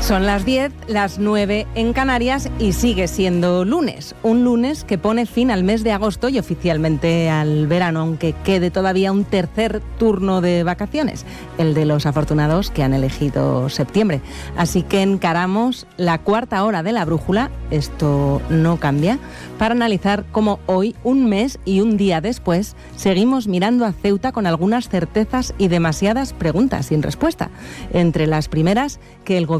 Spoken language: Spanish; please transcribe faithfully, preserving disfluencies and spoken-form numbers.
Son las diez, las nueve en Canarias y sigue siendo lunes. Un lunes que pone fin al mes de agosto y oficialmente al verano, aunque quede todavía un tercer turno de vacaciones, el de los afortunados que han elegido septiembre. Así que encaramos la cuarta hora de la brújula, esto no cambia, para analizar cómo hoy, un mes y un día después, seguimos mirando a Ceuta con algunas certezas y demasiadas preguntas sin respuesta. Entre las primeras, que el gobierno